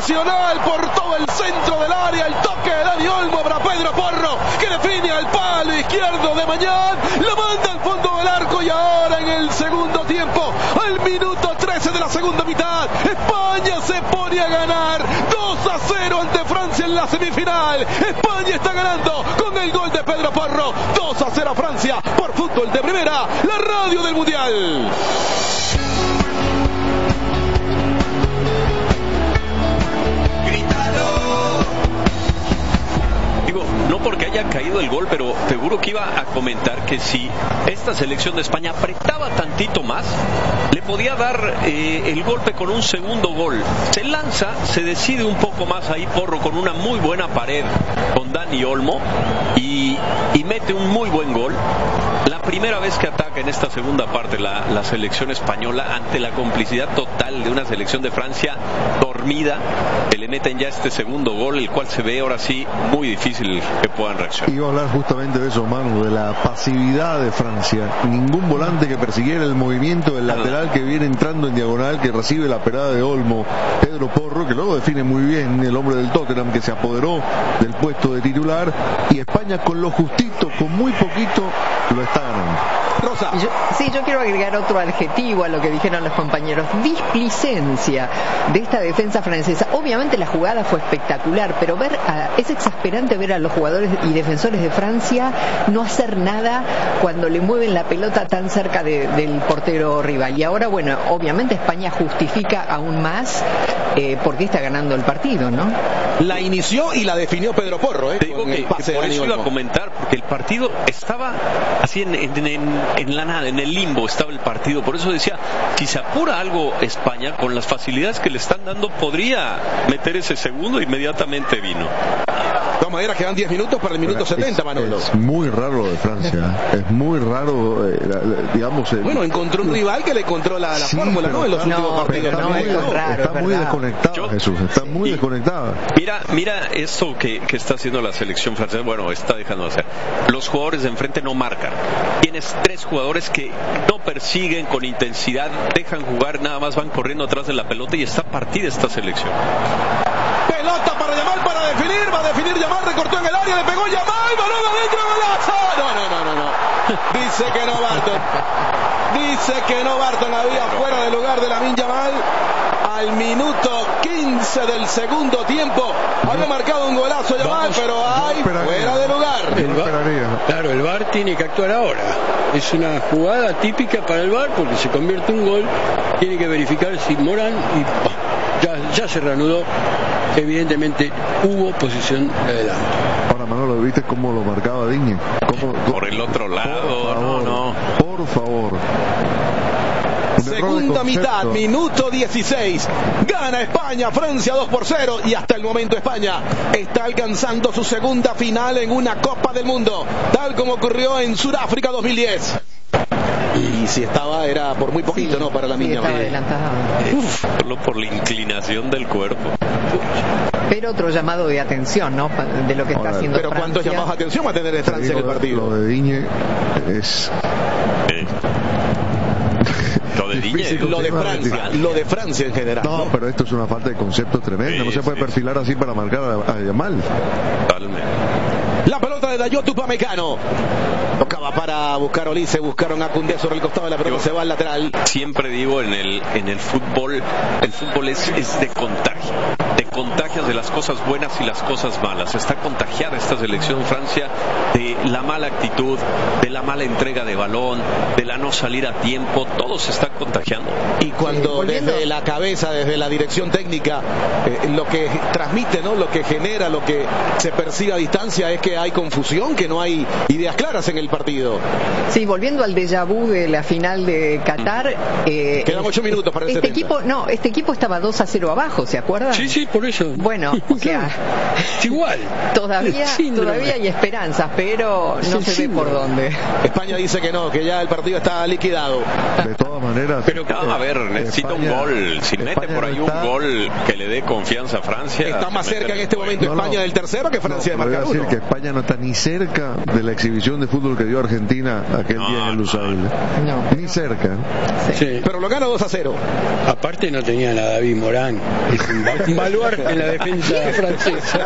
Nacional por todo el centro del área, el toque de Dani Olmo para Pedro Porro, que define al palo izquierdo de Mañán, la manda al fondo del arco y ahora en el segundo tiempo, al minuto 13 de la segunda mitad, España se pone a ganar 2-0 ante Francia en la semifinal. España está ganando con el gol de Pedro Porro, 2-0 a Francia por Fútbol de Primera, la radio del Mundial. No porque haya caído el gol, pero seguro que iba a comentar que si esta selección de España apretaba tantito más, le podía dar el golpe con un segundo gol. Se lanza, se decide un poco más ahí Porro con una muy buena pared con Dani Olmo y mete un muy buen gol. La primera vez que ataca en esta segunda parte la selección española ante la complicidad total de una selección de Francia dormida, que le meten ya este segundo gol, el cual se ve ahora sí muy difícil que puedan reaccionar. Iba a hablar justamente de eso, Manu, de la pasividad de Francia. Ningún volante que persiguiera el movimiento del lateral que viene entrando en diagonal, que recibe la pelada de Olmo, Pedro Porro, que luego define muy bien, el hombre del Tottenham, que se apoderó del puesto de titular, y España con lo justito, con muy poquito, lo está ganando. Rosa. Yo quiero agregar otro adjetivo a lo que dijeron los compañeros. Displicencia de esta defensa francesa. Obviamente la jugada fue espectacular, pero es exasperante ver a los jugadores y defensores de Francia no hacer nada cuando le mueven la pelota tan cerca del portero rival. Y ahora, bueno, obviamente España justifica aún más porque está ganando el partido, ¿no? La inició y la definió Pedro Porro. Te digo que por eso iba a comentar, porque el partido estaba así en la nada, en el limbo estaba el partido. Por eso decía, si se apura algo España, con las facilidades que le están dando, podría meter ese segundo e inmediatamente vino. De todas maneras quedan 10 minutos para el minuto 70, Manolo. Es muy raro lo de Francia, es muy raro, digamos. Bueno, encontró un rival que le encontró la fórmula, ¿no? En los últimos partidos. Está muy desconectada, Jesús, está muy desconectada. Mira eso que está haciendo la selección francesa, bueno, está dejando de hacer. Los jugadores de enfrente no marcan. Tienes 3 jugadores que no persiguen con intensidad, dejan jugar, nada más van corriendo atrás de la pelota y está partida esta selección. Pelota para Yamal para definir, va a definir Yamal, recortó en el área, le pegó Yamal, balón adentro, golazo. No. Dice que no Barton, había fuera de lugar de Lamine Yamal. Al minuto 15 del segundo tiempo había marcado un golazo Yamal, pero hay fuera de lugar. Claro, el VAR tiene que actuar ahora. Es una jugada típica para el VAR porque se convierte en un gol. Tiene que verificar si Morán y ya se reanudó. Evidentemente hubo posición de adelante. Ahora, Manolo, ¿viste cómo lo marcaba Digne? Por el otro lado, por favor. Segunda mitad, minuto 16. Gana España, Francia 2-0 y hasta el momento España está alcanzando su segunda final en una Copa del Mundo, tal como ocurrió en Sudáfrica 2010. Y si era por muy poquito, ¿no? Para la niña. Estaba adelantada. Solo por la inclinación del cuerpo. Pero otro llamado de atención, ¿no? De lo que está haciendo Francia. Pero ¿cuántos llamados de atención va a tener Francia en el partido? Lo de Digne es... Lo de Francia en general. No, pero esto es una falta de concepto tremenda. No se puede perfilar así para marcar a Yamal. Totalmente. La pelota de Dayot Upamecano. Tocaba para buscar a Olise, buscaron a Koundé sobre el costado de la pelota, se va al lateral. Siempre digo en el fútbol es de contagio. Te contagias de las cosas buenas y las cosas malas. Está contagiada esta selección Francia de la mala actitud, de la mala entrega de balón, de la no salir a tiempo. Todo se está contagiando. Y cuando desde la cabeza, desde la dirección técnica, lo que transmite, ¿no? Lo que genera, lo que se percibe a distancia es que hay confusión, que no hay ideas claras en el partido. Sí, volviendo al déjà vu de la final de Qatar. Quedan 8 minutos para el 70. Este equipo estaba 2-0 abajo, ¿se acuerdan? Sí, por eso. Bueno, o sea, igual. Todavía hay esperanzas, pero no se ve por dónde. España dice que no, que ya el partido está liquidado. De todas maneras. Pero a ver, necesita un gol. Si mete por ahí un gol que le dé confianza a Francia. Está más cerca en este momento España del tercero que Francia de marcar uno. Que España no está ni cerca de la exhibición de fútbol que dio Argentina aquel día en el Lusail. Ni cerca. Sí. Pero lo gana 2-0. Aparte no tenían a David Morán. Es un baluarte VAR en la defensa francesa.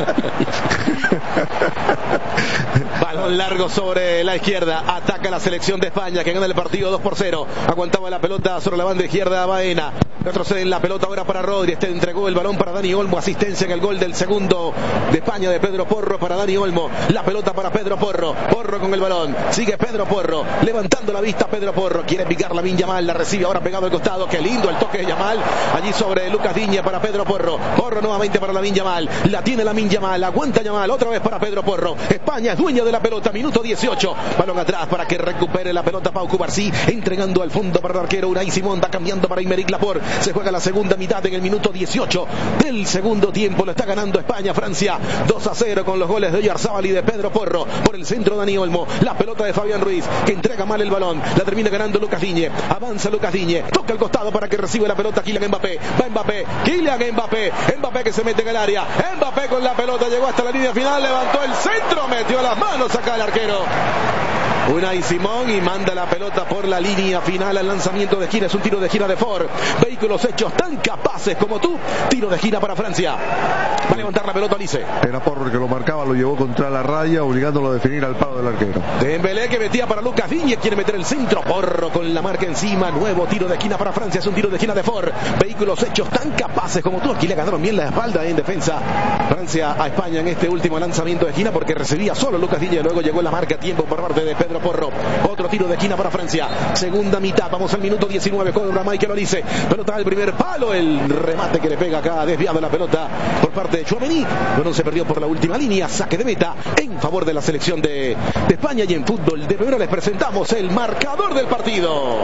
Balón largo sobre la izquierda. Ataca la selección de España, que gana el partido 2-0. Aguantaba la pelota sobre la banda izquierda Baena. Retrocede en la pelota ahora para Rodri. Este entregó el balón para Dani Olmo. Asistencia en el gol del segundo de España de Pedro Porro para Dani Olmo. La pelota para Pedro Porro. Porro con el balón. Sigue Pedro Porro. Levantando la vista Pedro Porro. Quiere picar Lamine Yamal. La recibe ahora pegado al costado. Qué lindo el toque de Yamal. Allí sobre Lucas Digne para Pedro Porro. Porro nuevamente para Lamine Yamal. La tiene Lamine Yamal. Aguanta Yamal. Otra vez para Pedro Porro. España es dueña de la pelota. Minuto 18. Balón atrás para que recupere la pelota Pau Cubarsí. Entregando al fondo para el arquero Unai Simón. Va cambiando para Aymeric Laporte. Se juega la segunda mitad en el minuto 18 del segundo tiempo. Lo está ganando España. Francia 2-0 con los goles de Oyarzabal y de Pedro Porro. Por el centro Dani Olmo. La pelota de Fabián Ruiz, que entrega mal el balón. La termina ganando Lucas Digne. Avanza Lucas Digne. Toca al costado para que reciba la pelota Kylian Mbappé. Va Mbappé. Kylian Mbappé. Mbappé que se mete en el área. Mbappé con la pelota. Llegó hasta la línea final. Levantó el centro. Metió las manos acá el arquero Unai Simón y manda la pelota por la línea final al lanzamiento de esquina. Es un tiro de esquina de Ford. Vehículos hechos tan capaces como tú. Tiro de esquina para Francia. Va a levantar la pelota Olise. Era Porro el que lo marcaba, lo llevó contra la raya, obligándolo a definir al palo del arquero. Dembélé que metía para Lucas Digne. Quiere meter el centro. Porro con la marca encima. Nuevo tiro de esquina para Francia. Es un tiro de esquina de Ford. Vehículos hechos tan capaces como tú. Aquí le ganaron bien la espalda en defensa Francia a España en este último lanzamiento de esquina, porque recibía solo Lucas Digne. Luego llegó la marca a tiempo por parte de Pedro Porro. Otro tiro de esquina para Francia. Segunda mitad. Vamos al minuto 19. Cobra Michael Olise. Pelota al primer palo. El remate que le pega acá. Desviado la pelota por parte de Tchouaméni. Bueno, se perdió por la última línea. Saque de meta en favor de la selección de España. Y en fútbol de primera les presentamos el marcador del partido.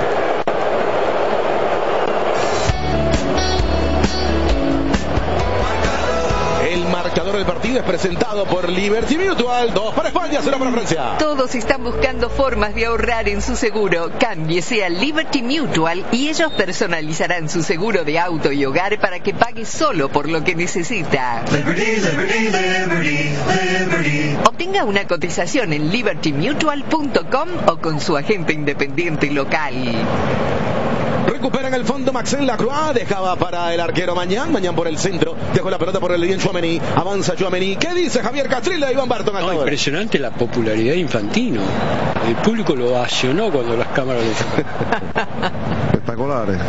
El marcador del partido es presentado por Liberty Mutual. 2 para España, 0 para Francia. Todos están buscando formas de ahorrar en su seguro. Cámbiese a Liberty Mutual y ellos personalizarán su seguro de auto y hogar para que pague solo por lo que necesita. Liberty, Liberty, Liberty, Liberty. Obtenga una cotización en libertymutual.com o con su agente independiente local. Recupera en el fondo Maxen Lacroix. Dejaba para el arquero Mañán. Mañán por el centro. Dejó la pelota por el bien Tchouaméni. Avanza Tchouaméni. ¿Qué dice Javier Catrilla? Iván Barton. No, impresionante la popularidad de Infantino. El público lo ovacionó cuando las cámaras lo sacaron. Espectaculares.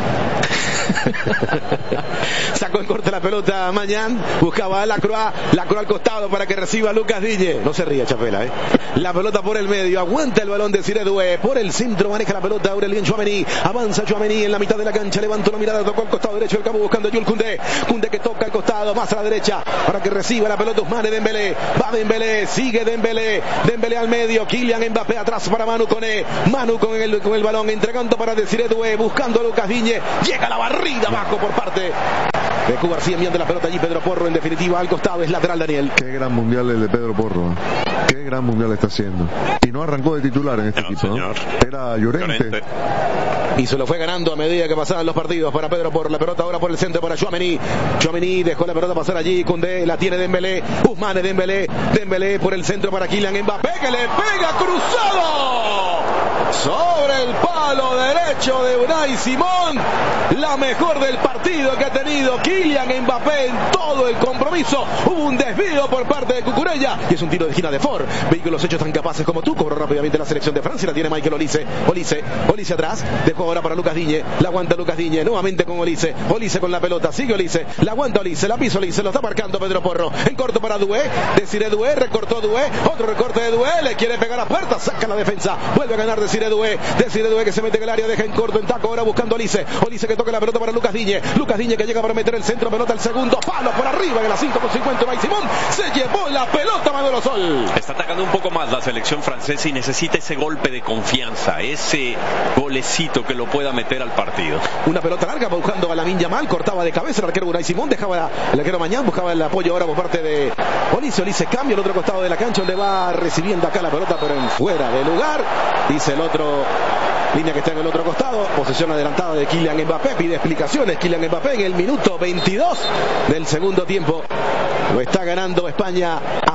Sacó en corte la pelota Mañán. Buscaba a Lacroix. Lacroix al costado para que reciba a Lucas Digne. No se ríe Chapela, La pelota por el medio. Aguanta el balón de Desiré Doué. Por el centro maneja la pelota Aurelien Tchouaméni. Avanza Tchouaméni en la mitad de la cancha. Levantó la mirada. Tocó al costado derecho del campo buscando a Jules Koundé. Koundé que toca al costado. Más a la derecha para que reciba la pelota Ousmane Dembélé. Va Dembélé. Sigue Dembélé. Dembélé al medio. Kylian Mbappé atrás para Manu Koné. Manu con el balón. Entregando para Desiré Doué. Buscando a Lucas Digne. Llega la barrida abajo por parte de Cubarsí, enviando la pelota allí Pedro Porro. En definitiva al costado es lateral Daniel. Qué gran mundial el de Pedro Porro. Qué gran mundial está haciendo. Y no arrancó de titular en este equipo, ¿no? Era Llorente. Y se lo fue ganando a medida que pasaban los partidos para Pedro Porro. La pelota ahora por el centro para Tchouaméni. Tchouaméni dejó la pelota pasar allí. Koundé la tiene Dembélé. Ousmane Dembélé. Dembélé por el centro para Kylian Mbappé, que le pega cruzado sobre el palo derecho de Unai Simón. La mejor del partido que ha tenido Kylian Mbappé en todo el compromiso. Hubo un desvío por parte de Cucurella y es un tiro de esquina de Ford. Vehículos hechos tan capaces como tú. Cobró rápidamente la selección de Francia. La tiene Michael Olise. Olise atrás. Dejó ahora para Lucas Digne. La aguanta Lucas Digne. Nuevamente con Olise. Olise con la pelota. Sigue Olise. La aguanta Olise. La pisa Olise. Lo está marcando Pedro Porro. En corto para Doué. Desiré Doué. Recortó Doué. Otro recorte de Doué. Le quiere pegar a puerta. Saca la defensa. Vuelve a ganar Desiré Doué. Desiré Doué que se mete en el área. Deja en corto en taco. Ahora buscando Olise. Olise que toca la pelota para Lucas Digne. Lucas Digne que llega para meter el centro. Pelota al segundo palo por arriba. En la 5,50. Unai Simón se llevó la pelota. Manolo Sol. Está atacando un poco más la selección francesa y necesita ese golpe de confianza. Ese golecito que lo pueda meter al partido. Una pelota larga buscando a Lamine Yamal. Cortaba de cabeza el arquero Unai Simón. Dejaba el arquero Mañán. Buscaba el apoyo ahora por parte de Olise. Olise cambia al otro costado de la cancha donde va recibiendo acá la pelota, pero en fuera de lugar. Dice el otro. Línea que está en el otro costado. Posesión adelantada de Kylian Mbappé. Pide explicaciones Kylian Mbappé en el minuto 22 del segundo tiempo. Lo está ganando España a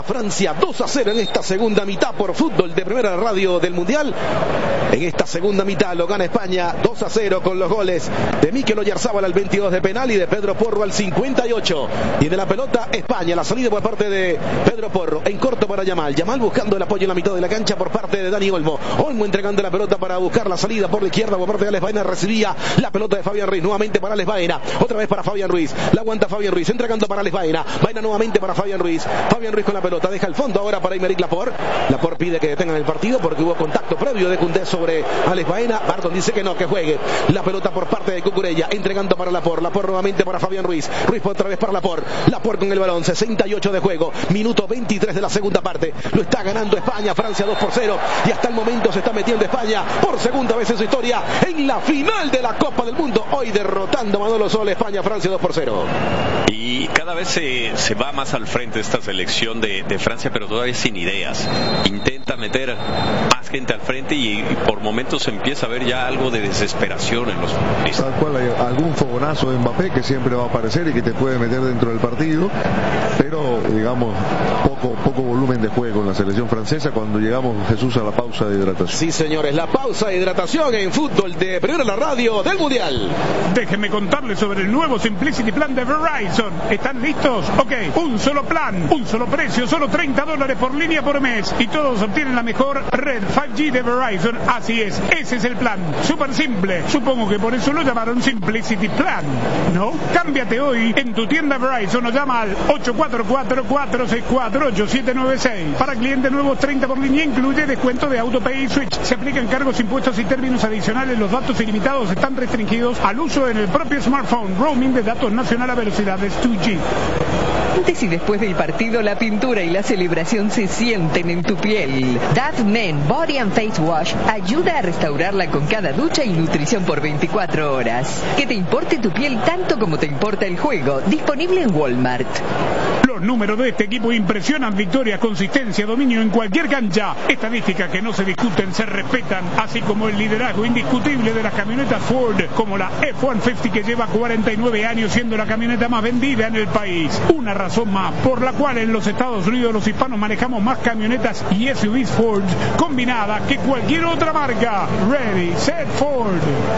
Francia 2-0 en esta segunda mitad por Fútbol de Primera Radio del Mundial. En esta segunda mitad lo gana España 2-0 con los goles de Mikel Oyarzábal al 22 de penal y de Pedro Porro al 58. Y de la pelota España, la salida por parte de Pedro Porro, en corto para Yamal. Yamal buscando el apoyo en la mitad de la cancha por parte de Dani Olmo. Olmo entregando la pelota para buscar la salida por la izquierda por parte de Alex Baena. Recibía la pelota de Fabián Ruiz, nuevamente para Alex Baena, otra vez para Fabián Ruiz. La aguanta Fabián Ruiz, entregando para Alex Baena. Baena nuevamente para Fabián Ruiz. Fabián Ruiz con la pelota, deja el fondo ahora para Aymeric Laporte. Laporte pide que detengan el partido porque hubo contacto previo de Koundé sobre Alex Baena. Barton dice que no, que juegue. La pelota por parte de Cucurella, entregando para Laporte. Laporte nuevamente para Fabián Ruiz. Ruiz otra vez para Laporte. Laporte con el balón, 68 de juego, minuto 23 de la segunda parte. Lo está ganando España, Francia 2-0 y hasta el momento se está metiendo España por segunda vez en su historia en la final de la Copa del Mundo. Hoy derrotando Manolo Sol, España, Francia 2-0. Y cada vez se va más al frente esta selección de Francia, pero todavía sin ideas. Intenta meter más gente al frente y por momentos se empieza a ver ya algo de desesperación en los futbolistas. Tal cual, hay algún fogonazo de Mbappé que siempre va a aparecer y que te puede meter dentro del partido, pero digamos poco volumen de juego en la selección francesa cuando llegamos, Jesús, a la pausa de hidratación. Sí, señores, la pausa de hidratación en Fútbol de Primera la Radio del Mundial. Déjenme contarles sobre el nuevo Simplicity Plan de Verizon. ¿Están listos? Ok, un solo plan, un solo precio, solo $30 por línea por mes y todos obtienen la mejor red 5G de Verizon. Así es, ese es el plan, súper simple. Supongo que por eso lo llamaron Simplicity Plan, ¿no? Cámbiate hoy en tu tienda Verizon o llama al 844-464-8796. Para clientes nuevos, 30 por línea, incluye descuento de AutoPay y Switch. Se aplican cargos, impuestos y términos adicionales. Los datos ilimitados están restringidos al uso en el propio smartphone. Roaming de datos nacional a velocidades 2G. Antes y después del partido, la pintura y la celebración se sienten en tu piel. That Men Body and Face Wash ayuda a restaurarla con cada ducha y nutrición por 24 horas. Que te importe tu piel tanto como te importa el juego. Disponible en Walmart. Los números de este equipo impresionan: victorias, consistencia, dominio en cualquier cancha. Estadísticas que no se discuten, se respetan, así como el liderazgo indiscutible de las camionetas Ford, como la F-150, que lleva 49 años siendo la camioneta más vendida en el país. Una razón más por la cual en los Estados Unidos los hispanos manejamos más camionetas y SUVs Ford combinadas que cualquier otra marca. Ready, set, Ford.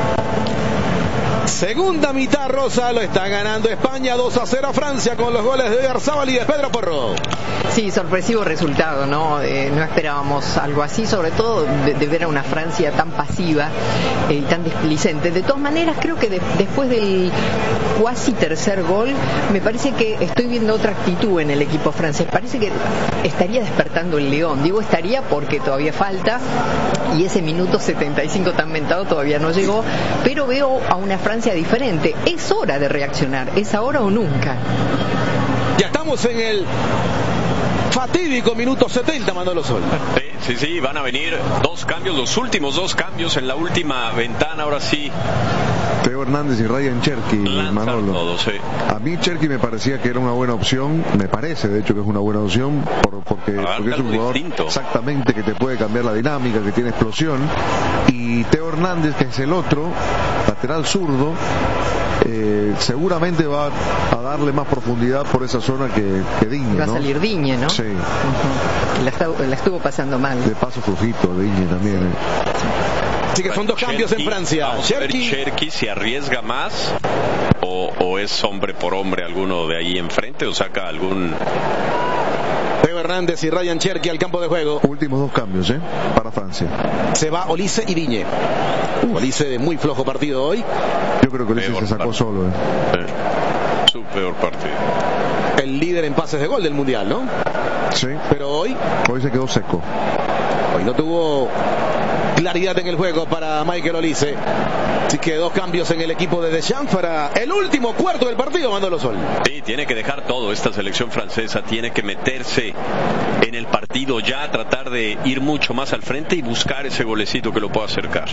Segunda mitad, Rosa, lo está ganando España 2-0 a Francia con los goles de Oyarzábal y de Pedro Porro. Sí, sorpresivo resultado, ¿no? No esperábamos algo así, sobre todo de ver a una Francia tan pasiva y tan displicente. De todas maneras, creo que después del cuasi tercer gol, me parece que estoy viendo otra actitud en el equipo francés. Parece que estaría despertando el león. Digo estaría porque todavía falta y ese minuto 75 tan mentado todavía no llegó, pero veo a una Francia diferente. Es hora de reaccionar, es ahora o nunca. Ya estamos en el fatídico minuto 70, Manolo Sol. Sí, van a venir dos cambios, los últimos dos cambios en la última ventana, ahora sí. Teo Hernández y Ryan Cherki, Manolo. Todo, sí. A mí Cherki me parecía que era una buena opción, me parece de hecho que es una buena opción, porque es un jugador distinto, exactamente, que te puede cambiar la dinámica, que tiene explosión. Y Teo Hernández, que es el otro, lateral zurdo, seguramente va a darle más profundidad por esa zona que Digne, va a salir Digne, ¿no? Sí. La estuvo pasando mal. De paso flojito Digne también. Así que son dos cambios en Francia. Cherki se arriesga más o es hombre por hombre alguno de ahí enfrente o saca algún... Teo Hernández y Ryan Cherki al campo de juego. Últimos dos cambios, para Francia. Se va Olise y Digne. Olise de muy flojo partido hoy. Yo creo que Olise se sacó solo. Su peor partido. El líder en pases de gol del Mundial, ¿no? Sí. Pero hoy se quedó seco. Hoy no tuvo claridad en el juego para Michael Olise. Así que dos cambios en el equipo de Deschamps para el último cuarto del partido, Manolo Sol. Sí, tiene que dejar todo esta selección francesa, tiene que meterse en el partido ya, tratar de ir mucho más al frente y buscar ese golecito que lo pueda acercar.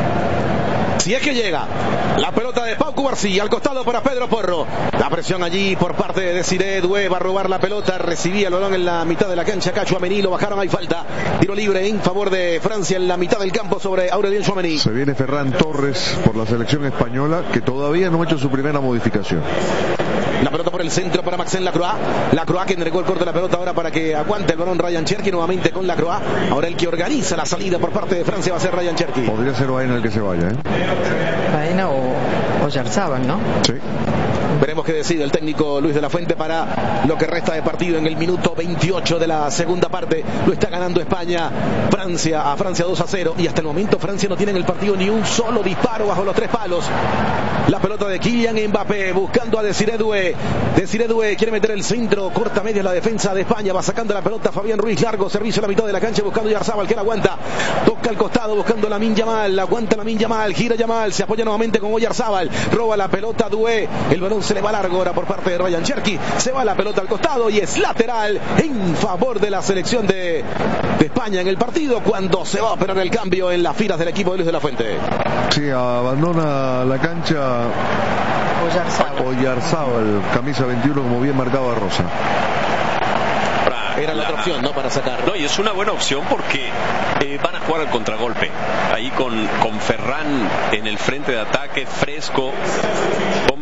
Si es que llega la pelota de Pau Cubarsí al costado para Pedro Porro. La presión allí por parte de Desiré Doué, va a robar la pelota, recibía el balón en la mitad de la cancha. Tchouaméni, lo bajaron, hay falta. Tiro libre en favor de Francia en la mitad del campo sobre Aurélien Tchouaméni. Se viene Ferran Torres por la selección española, que todavía no ha hecho su primera modificación. La pelota por el centro para Maxence Lacroix. Lacroix que entregó el corte de la pelota ahora para que aguante el balón Ryan Cherki nuevamente con Lacroix. Ahora el que organiza la salida por parte de Francia va a ser Ryan Cherki. Podría ser Baena el que se vaya, Baena o Oyarzabal, ¿no? Sí. Veremos qué decide el técnico Luis de la Fuente para lo que resta de partido en el minuto 28 de la segunda parte. Lo está ganando España a Francia 2-0 y hasta el momento Francia no tiene en el partido ni un solo disparo bajo los 3 palos. La pelota de Kylian Mbappé buscando a Desiré Doué. Desiré Doué quiere meter el centro, corta media la defensa de España, va sacando la pelota Fabián Ruiz, largo servicio a la mitad de la cancha buscando a Oyarzabal que la aguanta, toca al costado buscando Lamine Yamal, aguanta Lamine Yamal, gira Yamal, se apoya nuevamente con Oyarzabal, roba la pelota Doué, el balón se le va largo ahora por parte de Ryan Cherki, se va la pelota al costado y es lateral en favor de la selección de España en el partido cuando se va a operar el cambio en las filas del equipo de Luis de la Fuente. Sí, abandona la cancha Oyarzabal, camisa 21 como bien marcaba Rosa. Era la otra opción, ¿no? Para sacar. No, y es una buena opción porque van a jugar al contragolpe. Ahí con Ferran en el frente de ataque, fresco.